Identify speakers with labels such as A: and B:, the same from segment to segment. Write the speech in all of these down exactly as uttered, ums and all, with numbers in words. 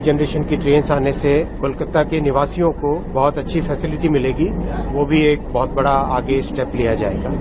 A: Generation की train आने से कोलकाता के निवासियों को बहुत अच्छी फैसिलिटी मिलेगी, वो भी एक बहुत बड़ा आगे स्टेप लिया जाएगा.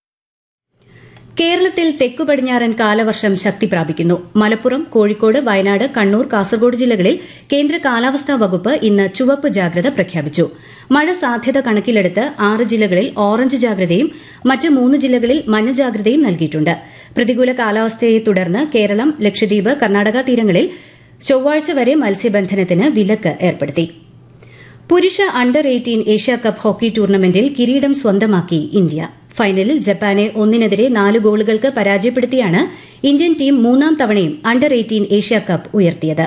B: കേരളത്തിൽ തെക്കു പടിഞ്ഞാറൻ കാലവർഷം ശക്തി പ്രാപിക്കുന്നു. മലപ്പുറം, കോഴിക്കോട്, വയനാട്, കണ്ണൂർ, കാസർഗോഡ് ജില്ലകളിൽ കേന്ദ്ര കാലാവസ്ഥാ വകുപ്പ് ഇന്ന് ചുവപ്പ് ജാഗ്രത പ്രഖ്യാപിച്ചു. മഴ സാധ്യത കണക്കിലെടുത്ത് ആറ് ജില്ലകളിൽ ഓറഞ്ച് ജാഗ്രതയും മറ്റ് മൂന്ന് ജില്ലകളിൽ മഞ്ഞ ജാഗ്രതയും നൽകിയിട്ടുണ്ട്. പ്രതികൂല കാലാവസ്ഥയെ തുടർന്ന് കേരളം, ലക്ഷദ്വീപ്, കർണാടക തീരങ്ങളിൽ ചൊവ്വാഴ്ച വരെ മത്സ്യബന്ധനത്തിന് വിലക്ക് ഏർപ്പെടുത്തി. പുരുഷ അണ്ടർ എയ്റ്റീൻ ഏഷ്യാകപ്പ് ഹോക്കി ടൂർണമെന്റിൽ കിരീടം സ്വന്തമാക്കി ഇന്ത്യ. ഫൈനലിൽ ജപ്പാനെ ഒന്നിനെതിരെ നാല് ഗോളുകൾക്ക് പരാജയപ്പെടുത്തിയാണ് ഇന്ത്യൻ ടീം മൂന്നാം തവണയും അണ്ടർ എയ്റ്റീൻ ഏഷ്യാകപ്പ് ഉയർത്തിയത്.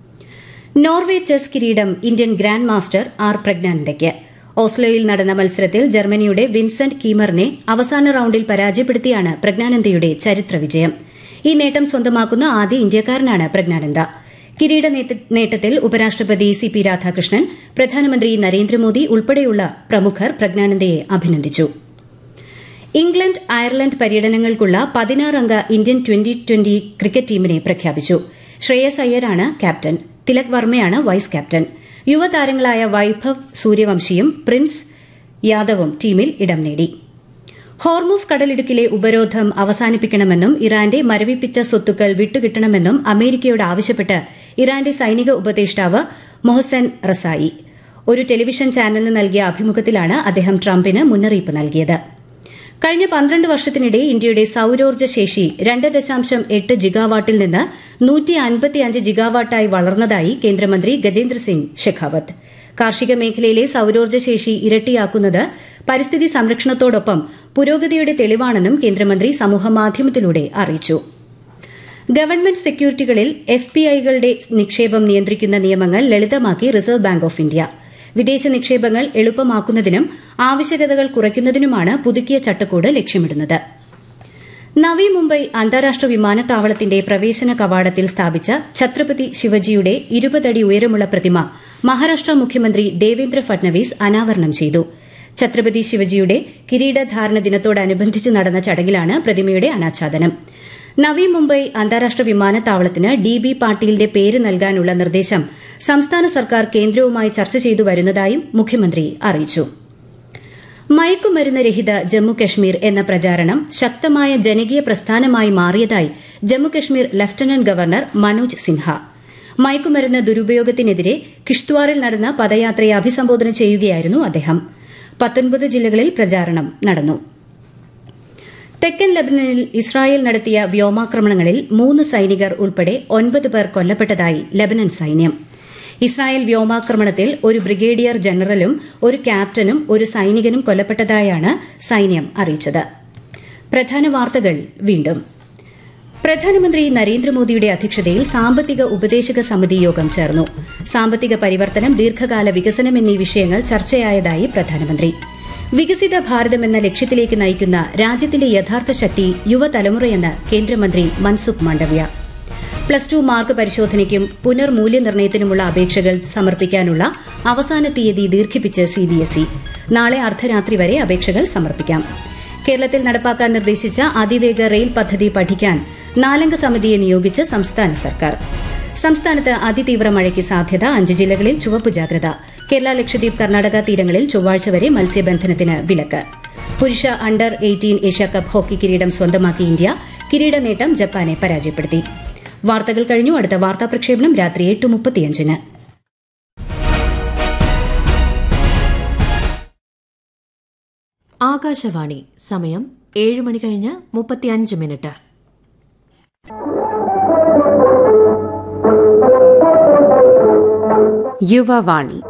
B: നോർവേ ചെസ് കിരീടം ഇന്ത്യൻ ഗ്രാൻഡ് മാസ്റ്റർ ആർ പ്രജ്ഞാനന്ദയ്ക്ക്. ഓസ്ലോയിൽ നടന്ന മത്സരത്തിൽ ജർമ്മനിയുടെ വിൻസെന്റ് കീമറിനെ അവസാന റൌണ്ടിൽ പരാജയപ്പെടുത്തിയാണ് പ്രജ്ഞാനന്ദയുടെ ചരിത്ര വിജയം. ഈ നേട്ടം സ്വന്തമാക്കുന്ന ആദ്യ ഇന്ത്യക്കാരനാണ് പ്രജ്ഞാനന്ദ. കിരീട നേട്ടത്തിൽ ഉപരാഷ്ട്രപതി സി പി രാധാകൃഷ്ണൻ, പ്രധാനമന്ത്രി നരേന്ദ്രമോദി ഉൾപ്പെടെയുള്ള പ്രമുഖർ പ്രജ്ഞാനന്ദയെ അഭിനന്ദിച്ചു. England, Ireland പര്യടനങ്ങൾക്കുള്ള പതിനാറംഗ Indian twenty twenty cricket ടീമിനെ പ്രഖ്യാപിച്ചു. Shreyas അയ്യരാണ് captain. Tilak വർമ്മയാണ് vice captain. യുവതാരങ്ങളായ Vaibhav സൂര്യവംശിയും Prince യാദവും ടീമിൽ ഇടം നേടി. ഹോർമൂസ് കടലിടുക്കിലെ ഉപരോധം അവസാനിപ്പിക്കണമെന്നും ഇറാന്റെ മരവിപ്പിച്ച സ്വത്തുക്കൾ വിട്ടുകിട്ടണമെന്നും അമേരിക്കയോട് ആവശ്യപ്പെട്ട് ഇറാന്റെ സൈനിക ഉപദേഷ്ടാവ് മൊഹസൻ റസായി ഒരു ടെലിവിഷൻ ചാനലിന് നൽകിയ അഭിമുഖത്തിലാണ് അദ്ദേഹം ട്രംപിന് മുന്നറിയിപ്പ് നൽകിയത്. കഴിഞ്ഞ പന്ത്രണ്ട് വർഷത്തിനിടെ ഇന്ത്യയുടെ സൌരോർജ്ജ ശേഷി രണ്ട് ദശാംശം എട്ട് ജിഗാവാട്ടിൽ നിന്ന് നൂറ്റി അൻപത്തിയഞ്ച് ജിഗാവാട്ടായി വളർന്നതായി കേന്ദ്രമന്ത്രി ഗജേന്ദ്ര സിംഗ് ഷെഖാവത്ത്. കാർഷിക മേഖലയിലെ സൌരോർജ്ജ ശേഷി ഇരട്ടിയാക്കുന്നത് പരിസ്ഥിതി സംരക്ഷണത്തോടൊപ്പം പുരോഗതിയുടെ തെളിവാണെന്നും കേന്ദ്രമന്ത്രി സമൂഹമാധ്യമത്തിലൂടെ അറിയിച്ചു. ഗവൺമെന്റ് സെക്യൂരിറ്റികളിൽ എഫ്പിഐകളുടെ നിക്ഷേപം നിയന്ത്രിക്കുന്ന നിയമങ്ങൾ ലളിതമാക്കി റിസർവ് ബാങ്ക് ഓഫ് ഇന്ത്യ. വിദേശ നിക്ഷേപങ്ങൾ എളുപ്പമാക്കുന്നതിനും ആവശ്യകതകൾ കുറയ്ക്കുന്നതിനുമാണ് പുതുക്കിയ ചട്ടക്കൂട് ലക്ഷ്യമിടുന്നത്. നവി മുംബൈ അന്താരാഷ്ട്ര വിമാനത്താവളത്തിന്റെ പ്രവേശന കവാടത്തിൽ സ്ഥാപിച്ച ഛത്രപതി ശിവജിയുടെ ഇരുപതടി ഉയരമുള്ള പ്രതിമ മഹാരാഷ്ട്ര മുഖ്യമന്ത്രി ദേവേന്ദ്ര ഫട്നവിസ് അനാവരണം ചെയ്തു. ഛത്രപതി ശിവജിയുടെ കിരീടധാരണ ദിനത്തോടനുബന്ധിച്ച് നടന്ന ചടങ്ങിലാണ് പ്രതിമയുടെ അനാച്ഛാദനം. നവി മുംബൈ അന്താരാഷ്ട്ര വിമാനത്താവളത്തിന് ഡി ബി പാട്ടീലിന്റെ പേര് നൽകാനുള്ള നിർദ്ദേശം സംസ്ഥാന സർക്കാർ കേന്ദ്രവുമായി ചർച്ച ചെയ്തു വരുന്നതായും മുഖ്യമന്ത്രി അറിയിച്ചു. മയക്കുമരുന്ന് രഹിത ജമ്മുകശ്മീർ എന്ന പ്രചാരണം ശക്തമായ ജനകീയ പ്രസ്ഥാനമായി മാറിയതായി ജമ്മുകശ്മീർ ലഫ്റ്റനന്റ് ഗവർണർ മനോജ് സിൻഹ. മയക്കുമരുന്ന് ദുരുപയോഗത്തിനെതിരെ കിഷ്ത്വാറിൽ നടന്ന പദയാത്രയെ അഭിസംബോധന ചെയ്യുകയായിരുന്നു അദ്ദേഹം. പത്തൊൻപത് ജില്ലകളിൽ പ്രചാരണം നടന്നു. തെക്കൻ ലബനനിൽ ഇസ്രായേൽ നടത്തിയ വ്യോമാക്രമണങ്ങളിൽ മൂന്ന് സൈനികർ ഉൾപ്പെടെ ഒൻപത് പേർ കൊല്ലപ്പെട്ടതായി ലബനൻ സൈന്യം. ഇസ്രായേൽ വ്യോമാക്രമണത്തിൽ ഒരു ബ്രിഗേഡിയർ ജനറലും ഒരു ക്യാപ്റ്റനും ഒരു സൈനികനും കൊല്ലപ്പെട്ടതായാണ് സൈന്യം അറിയിച്ചത്. പ്രധാന വാർത്തകൾ വീണ്ടും. പ്രധാനമന്ത്രി നരേന്ദ്രമോദിയുടെ അധ്യക്ഷതയിൽ സാമ്പത്തിക ഉപദേശക സമിതി യോഗം ചേർന്നു. സാമ്പത്തിക പരിവർത്തനം, ദീർഘകാല വികസനം എന്നീ വിഷയങ്ങൾ ചർച്ചയായതായി പ്രധാനമന്ത്രി. വികസിത ഭാരതം എന്ന ലക്ഷ്യത്തിലേക്ക് നയിക്കുന്ന രാജ്യത്തിന്റെ യഥാർത്ഥ ശക്തി യുവതലമുറയെന്ന് കേന്ദ്രമന്ത്രി Mansukh Mandaviya. Plus two mark പരിശോധനയ്ക്കും പുനർമൂല്യനിർണ്ണയത്തിനുമുള്ള അപേക്ഷകൾ സമർപ്പിക്കാനുള്ള അവസാന തീയതി ദീർഘിപ്പിച്ച് സിബിഎസ്ഇ. നാളെ അർദ്ധരാത്രി വരെ അപേക്ഷകൾ സമർപ്പിക്കാം. കേരളത്തിൽ നടപ്പാക്കാൻ നിർദ്ദേശിച്ച അതിവേഗ റെയിൽ പദ്ധതി പഠിക്കാൻ നാലംഗ സമിതിയെ നിയോഗിച്ച് സംസ്ഥാന സർക്കാർ. സംസ്ഥാനത്ത് അതിതീവ്ര മഴയ്ക്ക് സാധ്യത. അഞ്ച് ജില്ലകളിൽ ചുവപ്പ് ജാഗ്രത. കേരള, ലക്ഷദ്വീപ്, കർണാടക തീരങ്ങളിൽ ചൊവ്വാഴ്ച വരെ മത്സ്യബന്ധനത്തിന് വിലക്ക്. പുരുഷ അണ്ടർ എയ്റ്റീൻ ഏഷ്യാകപ്പ് ഹോക്കി കിരീടം സ്വന്തമാക്കി ഇന്ത്യ. കിരീട നേട്ടം ജപ്പാനെ പരാജയപ്പെടുത്തി. വാർത്തകൾ കഴിഞ്ഞു. അടുത്ത വാർത്താ പ്രക്ഷേപണം രാത്രി എട്ട് മുപ്പത്തിയഞ്ചിന്.
C: ആകാശവാണി. സമയം ഏഴ് മണി കഴിഞ്ഞ് മുപ്പത്തിയഞ്ച് മിനിറ്റ്.
D: യുവവാണി.